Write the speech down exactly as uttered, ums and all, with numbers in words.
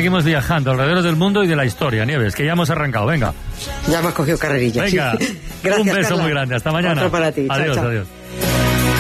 seguimos viajando alrededor del mundo y de la historia, Nieves, que ya hemos arrancado. Venga. Ya me has cogido carrerilla. Venga. Gracias, un beso Carla. muy grande. Hasta mañana. Otro para ti. Adiós, Chao, chao. adiós.